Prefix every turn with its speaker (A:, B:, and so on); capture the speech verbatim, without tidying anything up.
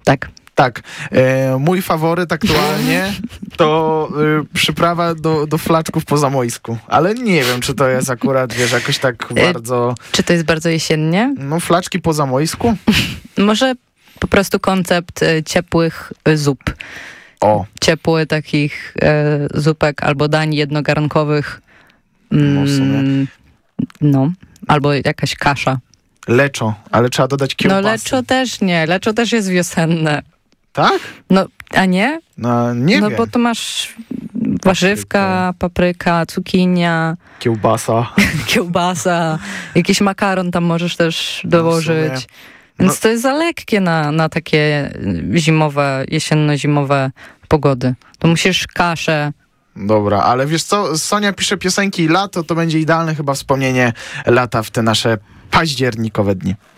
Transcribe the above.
A: Tak.
B: Tak. E, mój faworyt aktualnie to y, przyprawa do, do flaczków po zamojsku. Ale nie wiem, czy to jest akurat, wiesz, jakoś tak bardzo...
A: E, czy to jest bardzo jesiennie?
B: No, flaczki po zamojsku?
A: Może po prostu koncept y, ciepłych y, zup.
B: O.
A: Ciepły takich y, zupek albo dań jednogarnkowych. Mm,
B: No, w sumie.
A: no. Albo jakaś kasza.
B: Leczo, ale trzeba dodać kiełbasę.
A: No leczo też nie. Leczo też jest wiosenne.
B: Tak?
A: No, a nie?
B: No, nie
A: No
B: wiem.
A: bo to masz warzywka, papryka, cukinia,
B: Kiełbasa.
A: kiełbasa, jakiś makaron tam możesz też dołożyć.
B: No
A: Więc
B: no.
A: to jest za lekkie na, na takie zimowe, jesienno-zimowe pogody. To musisz kaszę.
B: Dobra, ale wiesz co, Sonia pisze piosenki lato, to będzie idealne chyba wspomnienie lata w te nasze październikowe dni.